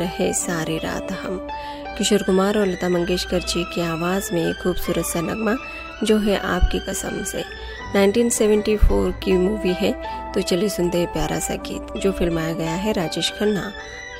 रहे सारी रात हम। किशोर कुमार और लता मंगेशकर जी की आवाज़ में एक खूबसूरत सा नगमा जो है आपकी कसम से। 1974 की मूवी है, तो चलिए सुनते हैं प्यारा सा गीत जो फिल्माया गया है राजेश खन्ना